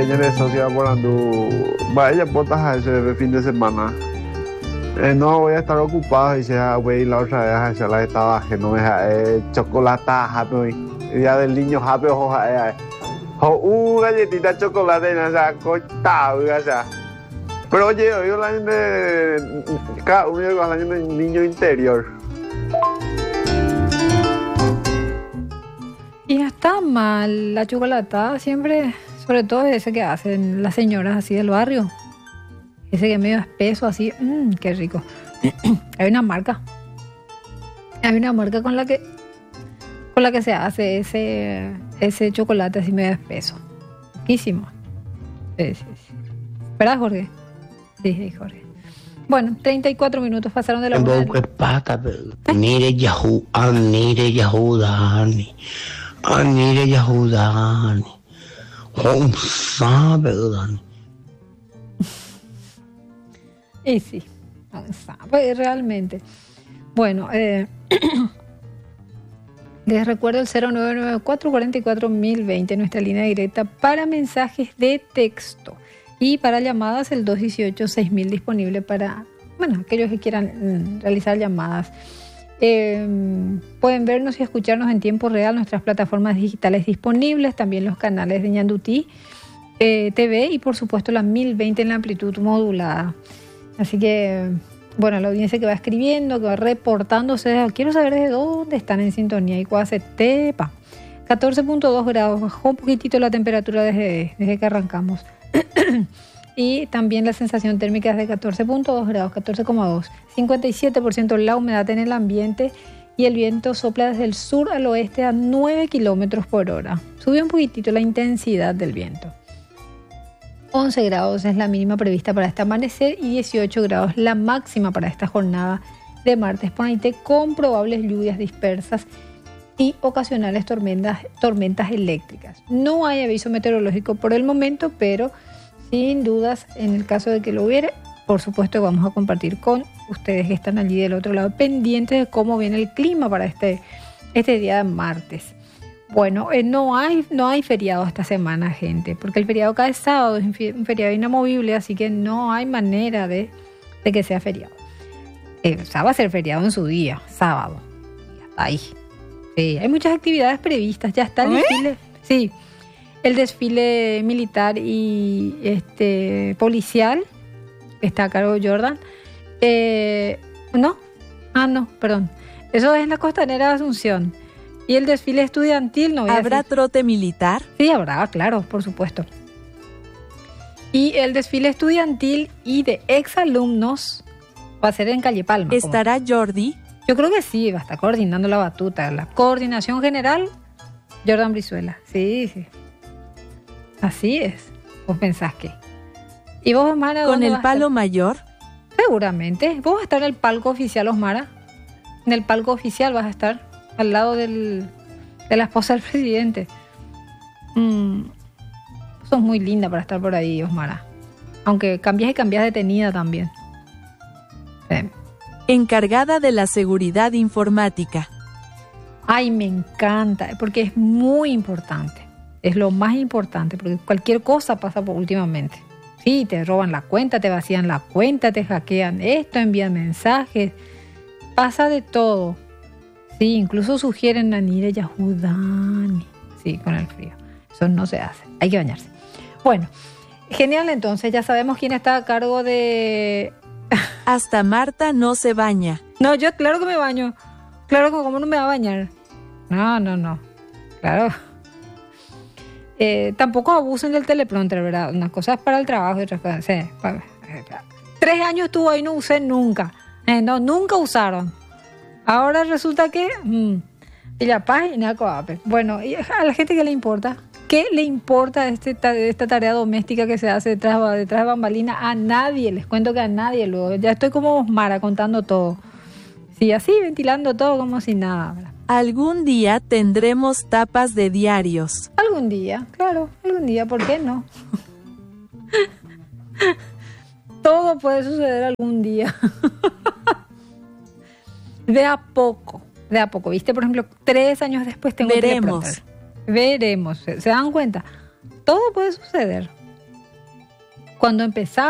Ella de socia por andu, vaya botas a ese fin de semana. No voy a estar ocupado, dice, voy a ir la otra vez a hacer la estaba que no es chocolate, happy, día del niño happy, galletita de chocolate, o sea, cortado, o sea. Pero oye, hoy el año de cada uno el año del niño interior. Y no está mal la chocolatada, siempre, sobre todo ese que hacen las señoras así del barrio. Ese que es medio espeso, así, qué rico. Hay una marca con la que se hace ese chocolate así medio espeso. Riquísimo. Sí. ¿Verdad, Jorge? Sí, Jorge. Bueno, 34 minutos pasaron de la hora. Anire Yahudani. Y sí, sabe realmente. Bueno, les recuerdo el 0994-44-1020, nuestra línea directa para mensajes de texto. Y para llamadas el 218-6000 disponible para, aquellos que quieran realizar llamadas. Pueden vernos y escucharnos en tiempo real, nuestras plataformas digitales disponibles, también los canales de Ñandutí TV y por supuesto la 1020 en la amplitud modulada. Así que, la audiencia que va escribiendo, que va reportándose, quiero saber desde dónde están en sintonía y cuál se tepa. 14.2 grados, bajó un poquitito la temperatura desde que arrancamos. Y también la sensación térmica es de 14.2 grados, 14,2. 57% la humedad en el ambiente y el viento sopla desde el sur al oeste a 9 kilómetros por hora. Subió un poquitito la intensidad del viento. 11 grados es la mínima prevista para este amanecer y 18 grados la máxima para esta jornada de martes por Haití, con probables lluvias dispersas y ocasionales tormentas eléctricas. No hay aviso meteorológico por el momento, pero sin dudas, en el caso de que lo hubiere, por supuesto vamos a compartir con ustedes que están allí del otro lado, pendientes de cómo viene el clima para este día de martes. Bueno, no hay feriado esta semana, gente, porque el feriado cae sábado, es un feriado inamovible, así que no hay manera de que sea feriado. Va a ser feriado en su día, sábado. Ya está ahí. Sí, hay muchas actividades previstas, ya está el desfile. Sí, el desfile militar y policial está a cargo de Jordan. No, perdón. Eso es en la costanera de Asunción. Y el desfile estudiantil no. ¿Habrá trote militar? Sí, habrá, claro, por supuesto. Y el desfile estudiantil y de exalumnos va a ser en Calle Palma. ¿Estará Jordi? Yo creo que sí, va a estar coordinando la batuta. La coordinación general, Jordan Brizuela. Sí. Así es. ¿Vos pensás qué? ¿Y vos, Osmara? ¿Con el palo mayor? Seguramente. ¿Vos vas a estar en el palco oficial, Osmara? En el palco oficial vas a estar, al lado de la esposa del presidente. Sos muy linda para estar por ahí, Osmara. Aunque cambias de tenida también. Sí. Encargada de la seguridad informática. Ay, me encanta, porque es muy importante. Es lo más importante, porque cualquier cosa pasa últimamente. Sí, te roban la cuenta, te vacían la cuenta, te hackean esto, envían mensajes. Pasa de todo. Sí, incluso sugieren Anire Yahudani. Sí, con el frío. Eso no se hace. Hay que bañarse. Bueno, genial, entonces ya sabemos quién está a cargo de... Hasta Marta no se baña. No, yo claro que me baño. Claro que cómo no me va a bañar. No. Claro. Tampoco abusen del teleprompter, ¿verdad? Unas cosas para el trabajo y otras cosas. Sí. 3 años estuvo ahí, no usé nunca. No, nunca usaron. Ahora resulta que... y la página coape. Bueno, ¿y a la gente qué le importa? ¿Qué le importa esta tarea doméstica que se hace detrás de bambalina? A nadie, les cuento que a nadie. Luego ya estoy como Osmara contando todo. Sí, así ventilando todo como si nada, ¿verdad? Algún día tendremos tapas de diarios. Algún día, claro, algún día, ¿por qué no? Todo puede suceder algún día. De a poco, ¿viste? Por ejemplo, 3 años después tengo Veremos. Veremos, ¿se dan cuenta? Todo puede suceder. Cuando empezaba